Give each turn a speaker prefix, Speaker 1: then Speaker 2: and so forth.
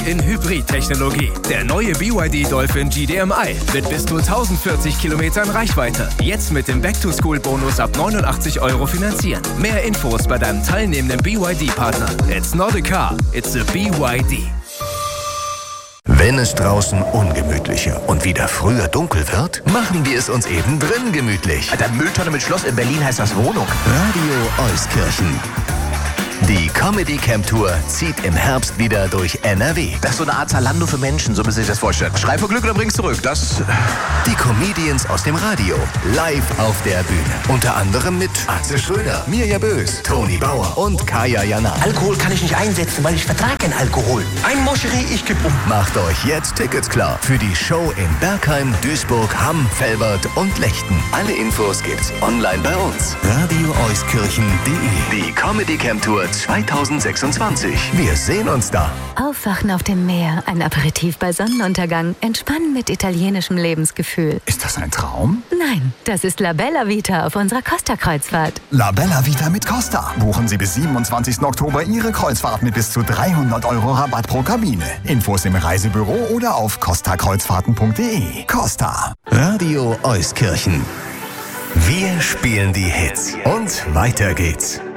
Speaker 1: in Hybrid-Technologie. Der neue BYD Dolphin GDMI mit bis zu 1040 Kilometern Reichweite. Jetzt mit dem Back-to-School-Bonus ab 89 € finanzieren. Mehr Infos bei deinem teilnehmenden BYD-Partner. It's not a car, it's a BYD.
Speaker 2: Wenn es draußen ungemütlicher und wieder früher dunkel wird, machen wir es uns eben drin gemütlich.
Speaker 3: Alter, Mülltonne mit Schloss in Berlin heißt das Wohnung.
Speaker 2: Radio Euskirchen. Die Comedy Camp Tour zieht im Herbst wieder durch NRW.
Speaker 3: Das ist so eine Art Zalando für Menschen, so müssen Sie sich das vorstellen. Schrei vor Glück oder bring's zurück. Das.
Speaker 2: Die Comedians aus dem Radio live auf der Bühne. Unter anderem mit Atze Schröder, Mirja Bös, Toni Bauer und Kaya Jana.
Speaker 3: Alkohol kann ich nicht einsetzen, weil ich vertrage keinen Alkohol. Ein Moscherie, ich kipp um.
Speaker 2: Macht euch jetzt Tickets klar für die Show in Bergheim, Duisburg, Hamm, Velbert und Lechten. Alle Infos gibt's online bei uns. radioeuskirchen.de. Die Comedy Camp Tour 2026. Wir sehen uns da.
Speaker 4: Aufwachen auf dem Meer, ein Aperitif bei Sonnenuntergang, entspannen mit italienischem Lebensgefühl.
Speaker 5: Ist das ein Traum?
Speaker 4: Nein, das ist La Bella Vita auf unserer Costa-Kreuzfahrt.
Speaker 5: La Bella Vita mit Costa. Buchen Sie bis 27. Oktober Ihre Kreuzfahrt mit bis zu 300 € Rabatt pro Kabine. Infos im Reisebüro oder auf costakreuzfahrten.de. Costa.
Speaker 2: Radio Euskirchen. Wir spielen die Hits. Und weiter geht's.